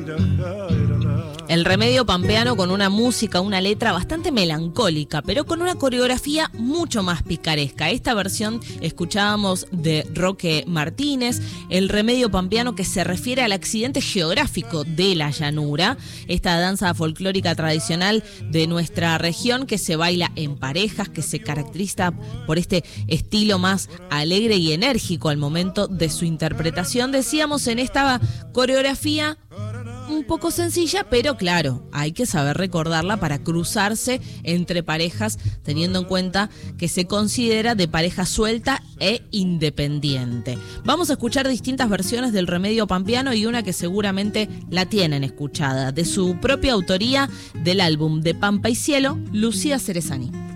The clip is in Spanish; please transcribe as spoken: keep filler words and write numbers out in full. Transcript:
El Remedio Pampeano con una música, una letra bastante melancólica, pero con una coreografía mucho más picaresca. Esta versión escuchábamos de Roque Martínez, el Remedio Pampeano, que se refiere al accidente geográfico de la llanura, esta danza folclórica tradicional de nuestra región que se baila en parejas, que se caracteriza por este estilo más alegre y enérgico al momento de su interpretación. Decíamos, en esta coreografía un poco sencilla, pero claro, hay que saber recordarla para cruzarse entre parejas, teniendo en cuenta que se considera de pareja suelta e independiente. Vamos a escuchar distintas versiones del Remedio Pampeano y una que seguramente la tienen escuchada, de su propia autoría, del álbum De Pampa y Cielo, Lucía Cerezani.